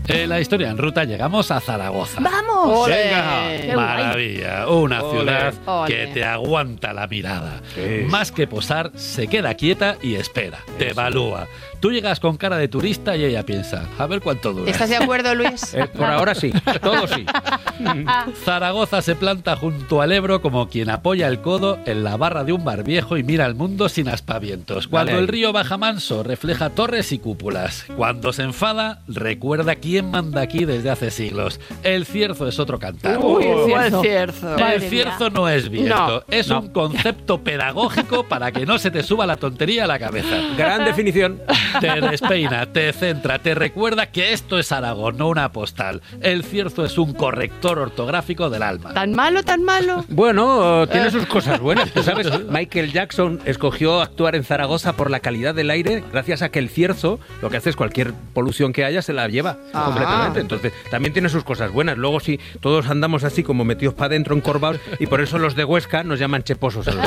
En la historia en ruta llegamos a Zaragoza. ¡Vamos! ¡Venga! Maravilla, una ciudad Ole. que te aguanta la mirada. Más que posar, se queda quieta y espera, te evalúa. Tú llegas con cara de turista y ella piensa, a ver cuánto dura. ¿Estás de acuerdo, Luis? Por ahora sí, todo sí. Zaragoza se planta junto al Ebro como quien apoya el codo en la barra de un bar viejo y mira al mundo sin aspavientos. Cuando Dale ahí. el río baja manso, refleja torres y cúpulas. Cuando se enfada, recuerda quién manda aquí desde hace siglos. El cierzo es otro cantar. Uy, el cierzo. El cierzo no es viento, es No. un concepto pedagógico para que no se te suba la tontería a la cabeza. Gran definición. Te despeina, te centra, te recuerda que esto es Aragón, no una postal. El cierzo es un corrector ortográfico del alma. ¿Tan malo, tan malo? Bueno, tiene sus cosas buenas. ¿Tú sabes? Michael Jackson escogió actuar en Zaragoza por la calidad del aire, gracias a que el cierzo, lo que hace es cualquier polución que haya, se la lleva completamente. Entonces, también tiene sus cosas buenas. Luego, sí, todos andamos así como metidos para adentro, encorvados, y por eso los de Huesca nos llaman cheposos a los de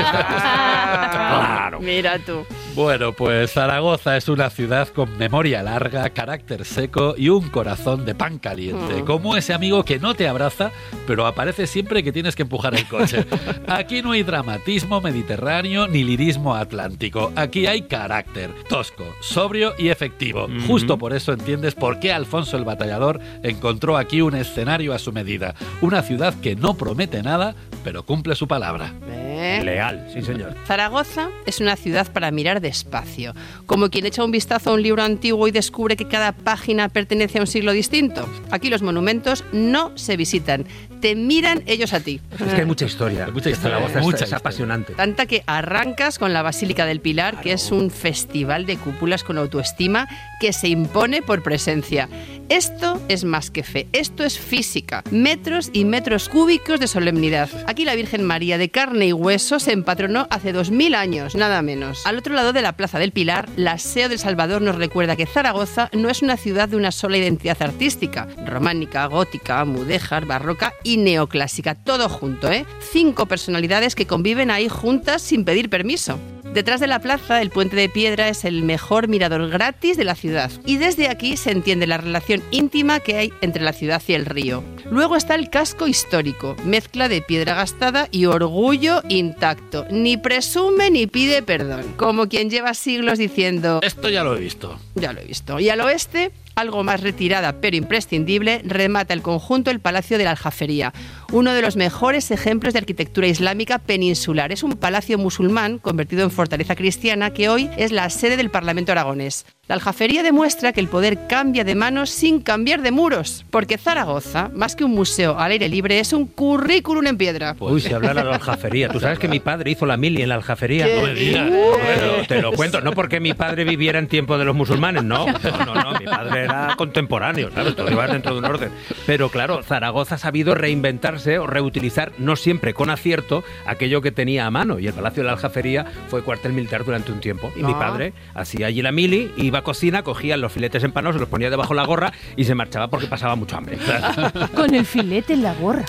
Claro. Mira tú. Bueno, pues Zaragoza es una ciudad con memoria larga, carácter seco y un corazón de pan caliente. Como ese amigo que no te abraza, pero aparece siempre que tienes que empujar el coche. Aquí no hay dramatismo mediterráneo ni lirismo atlántico. Aquí hay carácter, tosco, sobrio y efectivo. Justo por eso entiendes por qué Alfonso el Batallador encontró aquí un escenario a su medida. Una ciudad que no promete nada, pero cumple su palabra. Leal, sí señor. Zaragoza es una ciudad para mirar despacio, como quien echa un vistazo a un libro antiguo y descubre que cada página pertenece a un siglo distinto. Aquí los monumentos no se visitan, te miran ellos a ti. Es que hay mucha historia. Hay mucha historia, Zaragoza mucha es historia. apasionante. Tanta que arrancas con la Basílica del Pilar, que es un festival de cúpulas con autoestima que se impone por presencia. Esto es más que fe, esto es física. Metros y metros cúbicos de solemnidad. Aquí la Virgen María de carne y hueso se empatronó hace 2000 años, nada menos. Al otro lado de la Plaza del Pilar, la SEO del Salvador nos recuerda que Zaragoza no es una ciudad de una sola identidad artística. Románica, gótica, mudéjar, barroca y neoclásica. Todo junto, ¿eh? 5 personalidades que conviven ahí juntas sin pedir permiso. Detrás de la plaza, el Puente de Piedra es el mejor mirador gratis de la ciudad. Y desde aquí se entiende la relación íntima que hay entre la ciudad y el río. Luego está el casco histórico, mezcla de piedra gastada y orgullo intacto. Ni presume ni pide perdón. Como quien lleva siglos diciendo, Esto ya lo he visto. ya lo he visto. Y al oeste, algo más retirada pero imprescindible, remata el conjunto el Palacio de la Aljafería, uno de los mejores ejemplos de arquitectura islámica peninsular. Es un palacio musulmán convertido en fortaleza cristiana que hoy es la sede del Parlamento aragonés. La Aljafería demuestra que el poder cambia de manos sin cambiar de muros, porque Zaragoza, más que un museo al aire libre, es un currículum en piedra. Uy, si hablara de la Aljafería. ¿Tú sabes que mi padre hizo la mili en la Aljafería? ¿Qué? No me digas. Bueno, te lo cuento, no porque mi padre viviera en tiempo de los musulmanes, no, mi padre era contemporáneo, ¿sabes? Todo iba dentro de un orden. Pero claro, Zaragoza ha sabido reinventarse o reutilizar, no siempre con acierto, aquello que tenía a mano, y el Palacio de la Aljafería fue cuartel militar durante un tiempo, y mi padre hacía allí la mili, iba a cocina, cogía los filetes empanados, se los ponía debajo de la gorra y se marchaba porque pasaba mucho hambre. Con el filete en la gorra.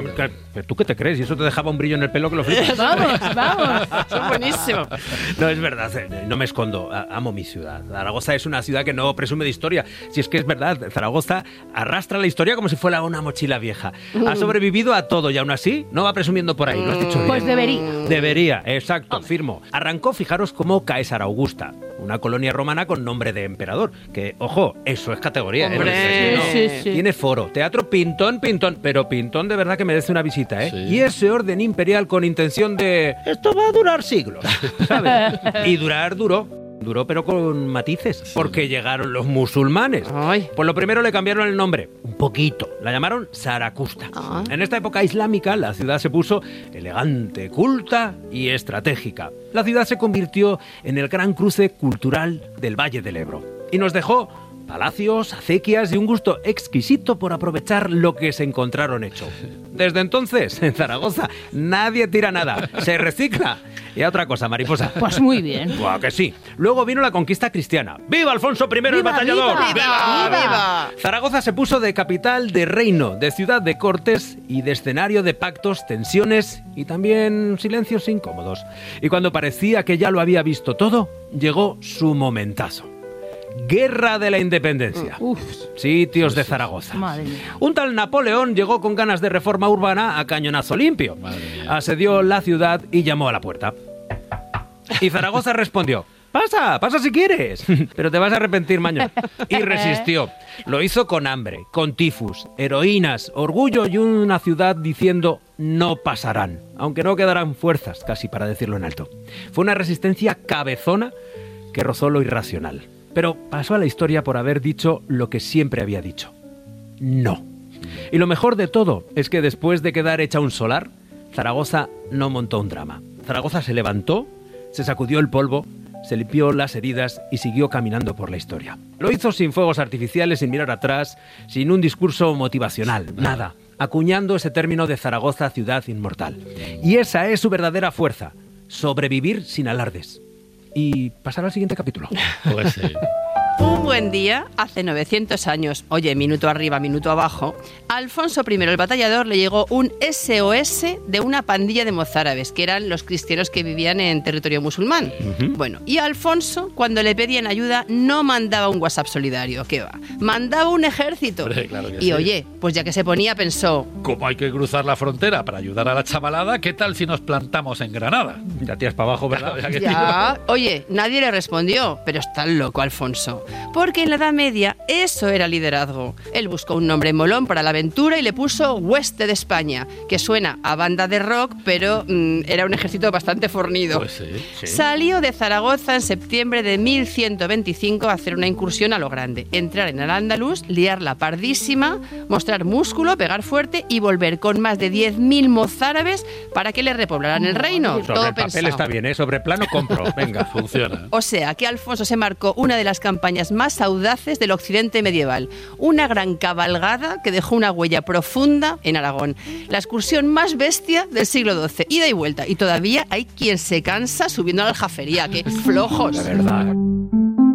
¿Tú qué te crees? ¿Y eso te dejaba un brillo en el pelo que lo flipas? Vamos, vamos. Es buenísimo. No, es verdad, no me escondo, amo mi ciudad. Zaragoza es una ciudad que no presume de historia. Si es que es verdad, Zaragoza arrastra la historia como si fuera una mochila vieja. Ha sobrevivido a todo y aún así no va presumiendo por ahí, lo has dicho bien. Pues debería. Debería, exacto, firmo. Arrancó, fijaros, como Caesar Augusta, una colonia romana con nombre de emperador, que, ojo, eso es categoría. Hombre. ¿eh? Sí, sí. Tiene foro, teatro pintón, pero pintón de verdad que merece una visita, ¿eh? Sí. Y ese orden imperial con intención de... Esto va a durar siglos, ¿sabes? Y duró pero con matices, porque llegaron los musulmanes. Ay. Pues lo primero le cambiaron el nombre, un poquito, la llamaron Zaracusta. Ah. En esta época islámica la ciudad se puso elegante, culta y estratégica. La ciudad se convirtió en el gran cruce cultural del Valle del Ebro y nos dejó palacios, acequias y un gusto exquisito por aprovechar lo que se encontraron hecho. Desde entonces, en Zaragoza, nadie tira nada, se recicla. Y a otra cosa, mariposa. Pues muy bien. Buah, que sí. Luego vino la conquista cristiana. ¡Viva Alfonso I el ¡Viva, Batallador! viva! ¡Viva! ¡Viva! Zaragoza se puso de capital de reino, de ciudad de cortes y de escenario de pactos, tensiones y también silencios incómodos. Y cuando parecía que ya lo había visto todo, llegó su momentazo. Guerra de la Independencia. Sitios de Zaragoza. Madre mía. Un tal Napoleón llegó con ganas de reforma urbana a cañonazo limpio. Asedió la ciudad y llamó a la puerta. Y Zaragoza respondió: pasa si quieres, pero te vas a arrepentir mañana. Y resistió. Lo hizo con hambre, con tifus, heroínas, orgullo y una ciudad diciendo: no pasarán, aunque no quedarán fuerzas, casi para decirlo en alto. Fue una resistencia cabezona que rozó lo irracional. Pero pasó a la historia por haber dicho lo que siempre había dicho: no. Y lo mejor de todo es que después de quedar hecha un solar, Zaragoza no montó un drama. Zaragoza se levantó, se sacudió el polvo, se limpió las heridas y siguió caminando por la historia. Lo hizo sin fuegos artificiales, sin mirar atrás, sin un discurso motivacional, nada. Acuñando ese término de Zaragoza ciudad inmortal. Y esa es su verdadera fuerza: sobrevivir sin alardes. Y pasar al siguiente capítulo. Pues sí. Un buen día, hace 900 años, oye, minuto arriba, minuto abajo, a Alfonso I el Batallador le llegó un SOS de una pandilla de mozárabes, que eran los cristianos que vivían en territorio musulmán. Bueno, y a Alfonso, cuando le pedían ayuda, no mandaba un WhatsApp solidario, ¿qué va? Mandaba un ejército. Hombre, claro que y sí. oye, pues ya que se ponía, pensó: Como hay que cruzar la frontera para ayudar a la chavalada, ¿qué tal si nos plantamos en Granada? Ya tiras para abajo, ¿verdad? Ya que ya, oye, nadie le respondió, pero está loco Alfonso. Porque en la Edad Media eso era liderazgo. Él buscó un nombre molón para la aventura y le puso Hueste de España, que suena a banda de rock, pero era un ejército bastante fornido. Pues sí. Salió de Zaragoza en septiembre de 1125 a hacer una incursión a lo grande. Entrar en Al-Ándalus, liarla pardísima, mostrar músculo, pegar fuerte y volver con más de 10.000 mozárabes para que le repoblaran el reino. Sobre Todo el papel pensado. está bien, ¿eh? Sobre plano compro. Venga. Funciona. O sea, que Alfonso se marcó una de las campañas más audaces del occidente medieval. Una gran cabalgada que dejó una huella profunda en Aragón. La excursión más bestia del siglo XII. Ida y vuelta. Y todavía hay quien se cansa subiendo a la aljafería. ¡Qué flojos! De verdad.